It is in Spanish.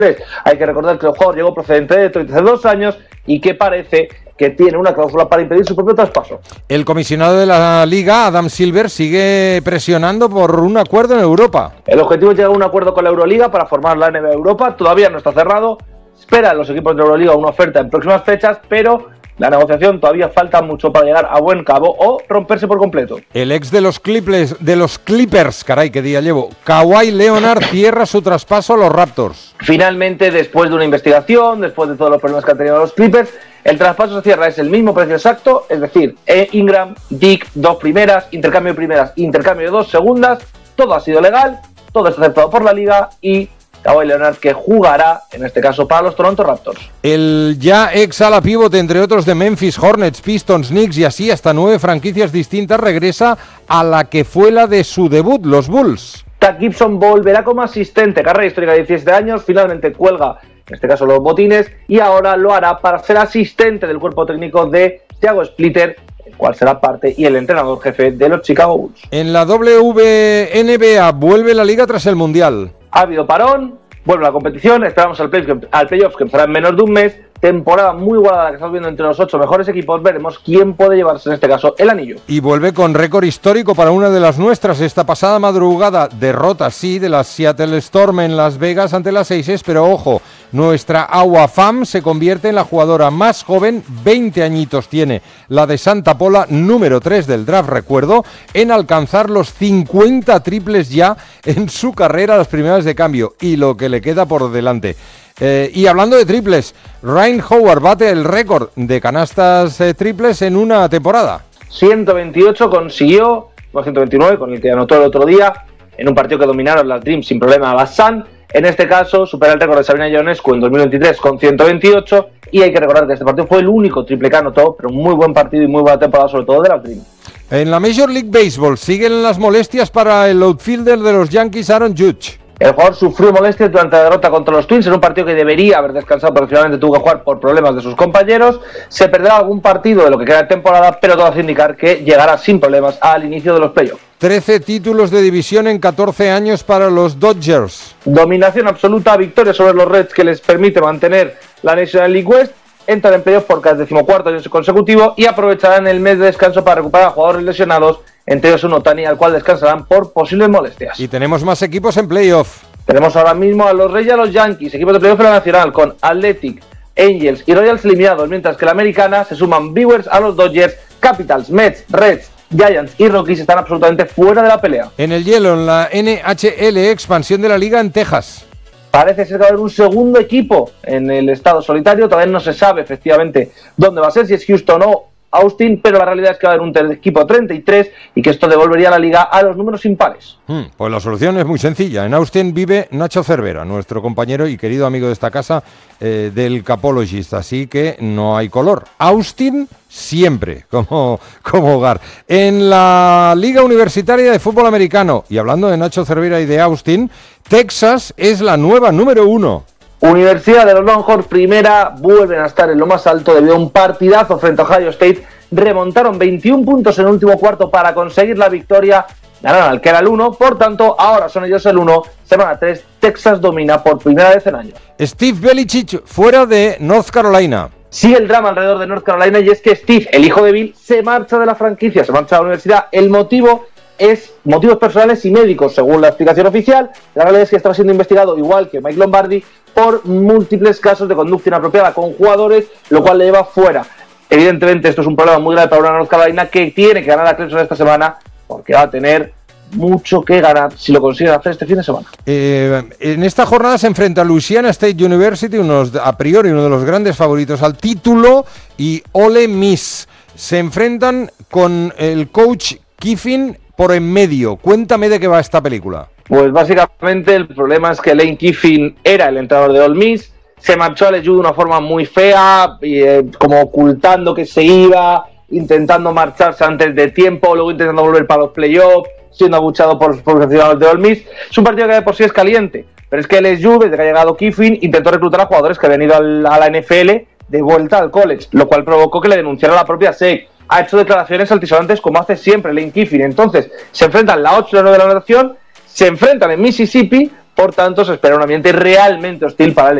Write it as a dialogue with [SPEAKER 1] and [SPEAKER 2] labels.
[SPEAKER 1] Hay que recordar que el jugador llegó procedente de Detroit hace 2 años y que parece que tiene una cláusula para impedir su propio traspaso.
[SPEAKER 2] El comisionado de la Liga, Adam Silver, sigue presionando por un acuerdo en Europa.
[SPEAKER 1] El objetivo es llegar a un acuerdo con la Euroliga para formar la NBA Europa. Todavía no está cerrado. Esperan los equipos de Euroliga una oferta en próximas fechas, pero la negociación todavía falta mucho para llegar a buen cabo o romperse por completo.
[SPEAKER 2] El ex de los Clippers, caray, qué día llevo, Kawhi Leonard cierra su traspaso a los Raptors.
[SPEAKER 1] Finalmente, después de una investigación, después de todos los problemas que han tenido los Clippers, el traspaso se cierra, es el mismo precio exacto, es decir, Ingram, Dick, 2 primeras, intercambio de primeras, intercambio de 2 segundas, todo ha sido legal, todo está aceptado por la liga y Kawhi Leonard, que jugará, en este caso, para los Toronto Raptors.
[SPEAKER 2] El ya ex ala pívot, entre otros, de Memphis, Hornets, Pistons, Knicks y así hasta 9 franquicias distintas, regresa a la que fue la de su debut, los Bulls.
[SPEAKER 1] Tad Gibson volverá como asistente, carrera histórica de 17 años, finalmente cuelga, en este caso, los botines, y ahora lo hará para ser asistente del cuerpo técnico de Thiago Splitter, el cual será parte y el entrenador jefe de los Chicago Bulls.
[SPEAKER 2] En la WNBA vuelve la liga tras el Mundial.
[SPEAKER 1] Ha habido parón, vuelve la competición, esperamos al playoff que empezará en menos de un mes. Temporada muy igualada la que estamos viendo entre los 8 mejores equipos. Veremos quién puede llevarse en este caso el anillo.
[SPEAKER 2] Y vuelve con récord histórico para una de las nuestras. Esta pasada madrugada, derrota sí de la Seattle Storm en Las Vegas ante las Aces, pero ojo, nuestra Agua Fam se convierte en la jugadora más joven, 20 añitos tiene la de Santa Pola, número 3 del draft, recuerdo, en alcanzar los 50 triples ya en su carrera, las primeras de cambio y lo que le queda por delante. Y hablando de triples, Ryan Howard bate el récord de canastas triples en una temporada.
[SPEAKER 1] 128 consiguió, no 129, con el que anotó el otro día, en un partido que dominaron las Dreams sin problema a las Sun. En este caso, supera el récord de Sabrina Ionescu en 2023 con 128, y hay que recordar que este partido fue el único triple que anotó, pero un muy buen partido y muy buena temporada, sobre todo de las Dreams. En
[SPEAKER 2] la Major League Baseball siguen las molestias para el outfielder de los Yankees, Aaron Judge.
[SPEAKER 1] El jugador sufrió molestias durante la derrota contra los Twins en un partido que debería haber descansado, pero finalmente tuvo que jugar por problemas de sus compañeros. Se perderá algún partido de lo que queda de temporada, pero todo hace indicar que llegará sin problemas al inicio de los playoffs.
[SPEAKER 2] 13 títulos de división en 14 años para los Dodgers.
[SPEAKER 1] Dominación absoluta, victoria sobre los Reds que les permite mantener la National League West. Entran en playoffs por cada 14º año consecutivo y aprovecharán el mes de descanso para recuperar a jugadores lesionados, entre ellos un Ohtani, al cual descansarán por posibles molestias.
[SPEAKER 2] Y tenemos más equipos en playoff.
[SPEAKER 1] Tenemos ahora mismo a los Reyes y a los Yankees, equipos de playoff en la Nacional, con Athletic, Angels y Royals eliminados, mientras que la Americana se suman Brewers a los Dodgers, Capitals, Mets, Reds, Giants y Rockies están absolutamente fuera de la pelea.
[SPEAKER 2] En el hielo, en la NHL, expansión de la liga en Texas.
[SPEAKER 1] Parece ser que va a haber un segundo equipo en el estado solitario, todavía no se sabe efectivamente dónde va a ser, si es Houston o Austin, pero la realidad es que va a haber un equipo 33 y que esto devolvería a la liga a los números impares.
[SPEAKER 2] Pues la solución es muy sencilla. En Austin vive Nacho Cervera, nuestro compañero y querido amigo de esta casa, del Capologist, así que no hay color. Austin siempre como hogar. En la Liga Universitaria de Fútbol Americano, y hablando de Nacho Cervera y de Austin, Texas es la nueva número 1.
[SPEAKER 1] Universidad de los Longhorns, primera, vuelven a estar en lo más alto debido a un partidazo frente a Ohio State. Remontaron 21 puntos en el último cuarto para conseguir la victoria. Ganaron al que era el 1, por tanto, ahora son ellos el 1. Semana 3, Texas domina por primera vez en años.
[SPEAKER 2] Steve Belichick fuera de North Carolina.
[SPEAKER 1] Sigue el drama alrededor de North Carolina y es que Steve, el hijo de Bill, se marcha de la franquicia, se marcha de la universidad. El motivo es motivos personales y médicos, según la explicación oficial. La realidad es que estaba siendo investigado, igual que Mike Lombardi, por múltiples casos de conducta inapropiada con jugadores, lo cual le lleva fuera. Evidentemente esto es un problema muy grave para una North Carolina que tiene que ganar a Clemson esta semana, porque va a tener mucho que ganar si lo consiguen hacer este fin de semana.
[SPEAKER 2] En esta jornada se enfrenta Louisiana State University, a priori uno de los grandes favoritos al título, y Ole Miss. Se enfrentan con el coach Kiffin por en medio. Cuéntame de qué va esta película.
[SPEAKER 1] Pues básicamente el problema es que Lane Kiffin era el entrenador de Ole Miss, se marchó a LSU de una forma muy fea, como ocultando que se iba, intentando marcharse antes de tiempo, luego intentando volver para los playoffs, siendo abuchado por los profesionales de Ole Miss. Es un partido que de por sí es caliente, pero es que LSU, desde que ha llegado Kiffin, intentó reclutar a jugadores que habían ido a la NFL de vuelta al college, lo cual provocó que le denunciara la propia SEC. Ha hecho declaraciones altisonantes como hace siempre Lane Kiffin. Entonces se enfrentan la 8 y la 9 de la nación, se enfrentan en Mississippi Por tanto, se espera un ambiente realmente hostil para el